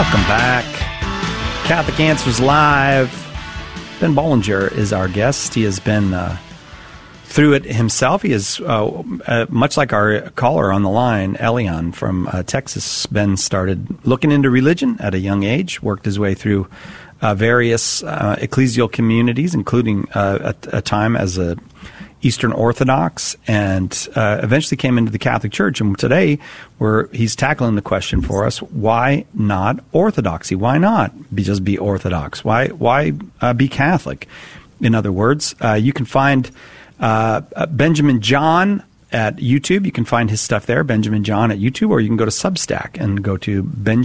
Welcome back. Catholic Answers Live. Ben Bollinger is our guest. He has been through it himself. He is, much like our caller on the line, Elian from Texas. Ben started looking into religion at a young age, worked his way through various ecclesial communities, including a time as a Eastern Orthodox, and eventually came into the Catholic Church. And today, he's tackling the question for us: why not Orthodoxy? Why not just be Orthodox? Why be Catholic? In other words, you can find Benjamin John at YouTube. You can find his stuff there, Benjamin John at YouTube, or you can go to Substack and go to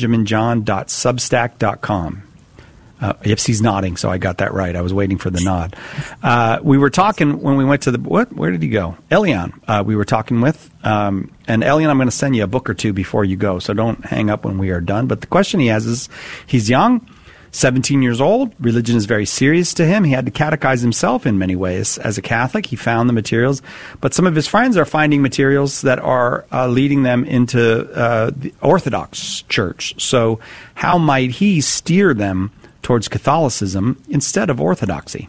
benjaminjohn.substack.com. Yes, he's nodding, so I got that right. I was waiting for the nod. We were talking when we went to where did he go? Elian. We were talking with, and Elian, I'm going to send you a book or two before you go, so don't hang up when we are done. But the question he has is, he's young, 17 years old. Religion is very serious to him. He had to catechize himself in many ways as a Catholic. He found the materials, but some of his friends are finding materials that are leading them into the Orthodox Church. So how might he steer them towards Catholicism instead of Orthodoxy?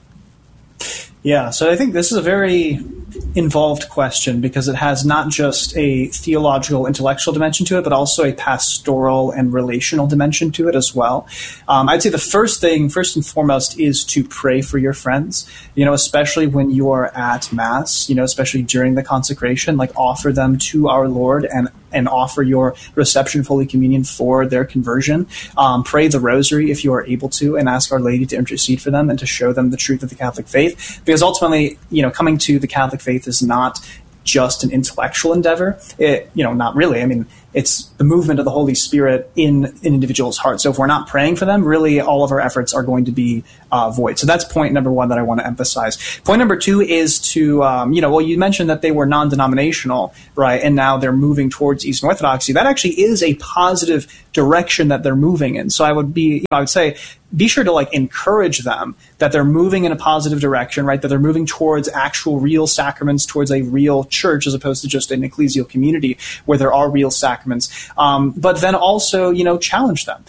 Yeah, so I think this is a very involved question because it has not just a theological, intellectual dimension to it, but also a pastoral and relational dimension to it as well. I'd say the first and foremost, is to pray for your friends, especially when you are at Mass, especially during the consecration, like offer them to our Lord and offer your reception of Holy Communion for their conversion. Pray the Rosary if you are able to, and ask Our Lady to intercede for them and to show them the truth of the Catholic faith. Because ultimately, coming to the Catholic faith is not just an intellectual endeavor. Not really. I mean, it's the movement of the Holy Spirit in an individual's heart. So if we're not praying for them, really all of our efforts are going to be void. So that's point number one that I want to emphasize. Point number two is to, you mentioned that they were non-denominational, right? And now they're moving towards Eastern Orthodoxy. That actually is a positive direction that they're moving in. So I would say, be sure to encourage them that they're moving in a positive direction, right? That they're moving towards actual real sacraments, towards a real church, as opposed to just an ecclesial community where there are real sacraments. But then also, challenge them,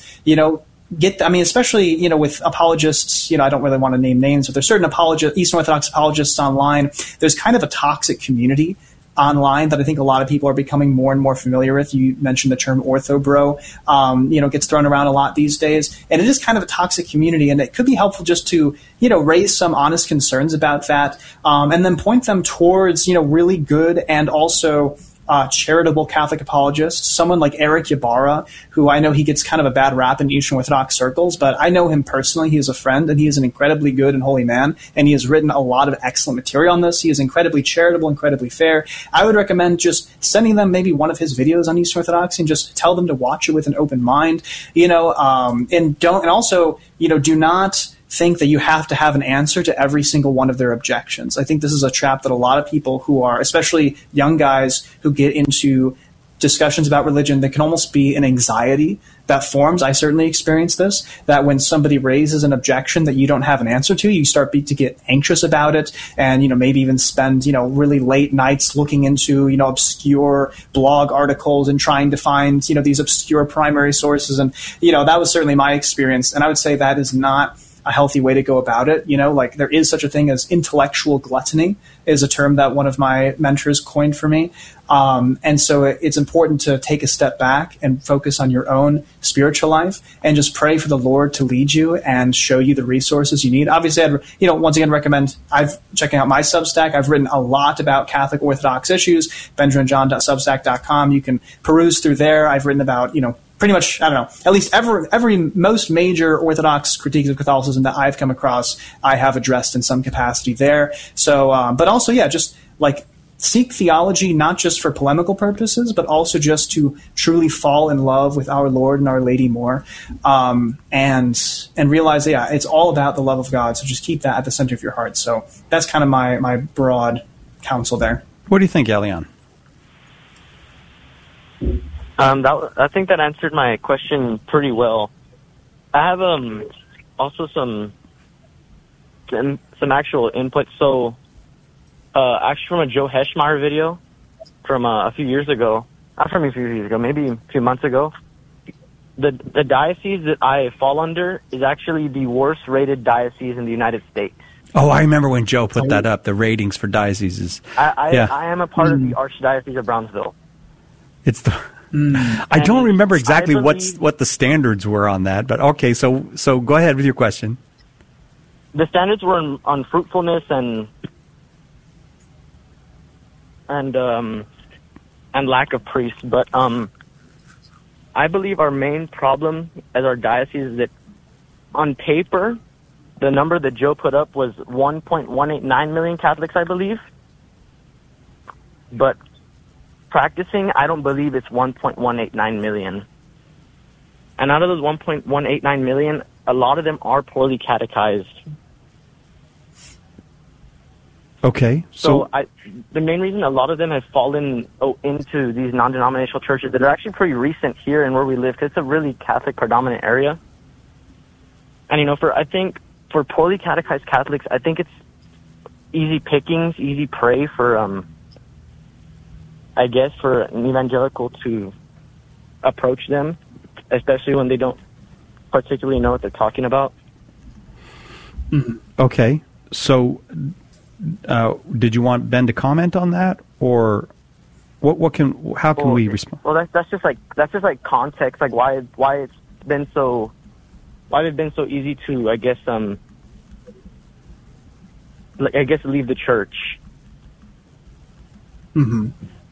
especially, with apologists, I don't really want to name names, but there's certain Eastern Orthodox apologists online. There's kind of a toxic community online that I think a lot of people are becoming more and more familiar with. You mentioned the term orthobro, gets thrown around a lot these days. And it is kind of a toxic community, and it could be helpful just to, raise some honest concerns about that, and then point them towards, really good and also charitable Catholic apologists, someone like Eric Ybarra, who I know he gets kind of a bad rap in Eastern Orthodox circles, but I know him personally. He is a friend, and he is an incredibly good and holy man, and he has written a lot of excellent material on this. He is incredibly charitable, incredibly fair. I would recommend just sending them maybe one of his videos on Eastern Orthodoxy and just tell them to watch it with an open mind, do not think that you have to have an answer to every single one of their objections. I think this is a trap that a lot of people who are, especially young guys who get into discussions about religion, that can almost be an anxiety that forms. I certainly experienced this, that when somebody raises an objection that you don't have an answer to, you start to get anxious about it, and maybe even spend really late nights looking into obscure blog articles and trying to find these obscure primary sources. And that was certainly my experience, and I would say that is not a healthy way to go about it. There is such a thing as intellectual gluttony, is a term that one of my mentors coined for me. And so it's important to take a step back and focus on your own spiritual life and just pray for the Lord to lead you and show you the resources you need. Obviously, I'd, once again, recommend checking out my Substack. I've written a lot about Catholic Orthodox issues, benjaminjohn.substack.com. You can peruse through there. I've written about, pretty much, I don't know, at least every most major Orthodox critiques of Catholicism that I've come across, I have addressed in some capacity there. So, but also, just seek theology, not just for polemical purposes, but also just to truly fall in love with our Lord and Our Lady more, and realize, it's all about the love of God. So just keep that at the center of your heart. So that's kind of my broad counsel there. What do you think, Elian? I think that answered my question pretty well. I have also some actual input. So, actually from a Joe Heschmeyer video from a few years ago, not from a few years ago, maybe a few months ago, the diocese that I fall under is actually the worst rated diocese in the United States. Oh, I remember when Joe put that up, the ratings for dioceses. I am a part of the Archdiocese of Brownsville. It's the. I don't remember exactly what the standards were on that, but okay. So go ahead with your question. The standards were on fruitfulness and lack of priests, but I believe our main problem as our diocese is that on paper, the number that Joe put up was 1.189 million Catholics, I believe. But practicing, I don't believe it's 1.189 million. And out of those 1.189 million, a lot of them are poorly catechized. Okay. So the main reason a lot of them have fallen into these non-denominational churches that are actually pretty recent here and where we live, because it's a really Catholic predominant area. And, I think for poorly catechized Catholics, I think it's easy pickings, easy prey for, I guess, for an evangelical to approach them, especially when they don't particularly know what they're talking about. Mm-hmm. Okay. So, did you want Ben to comment on that, or how can we respond? Well, that's just like context, like why it's been so easy to, I guess leave the church. Mm-hmm.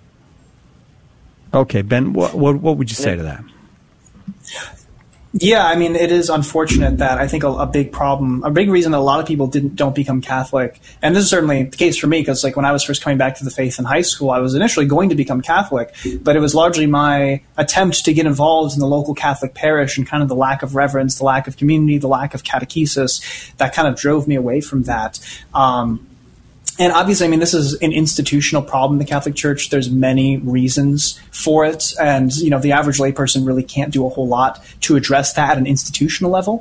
Okay, Ben, what would you say to that? Yeah, I mean, it is unfortunate that I think a big problem, a big reason that a lot of people don't become Catholic, and this is certainly the case for me, because when I was first coming back to the faith in high school, I was initially going to become Catholic, but it was largely my attempt to get involved in the local Catholic parish and kind of the lack of reverence, the lack of community, the lack of catechesis that kind of drove me away from that. And obviously, I mean, this is an institutional problem in the Catholic Church. There's many reasons for it. And, the average layperson really can't do a whole lot to address that at an institutional level.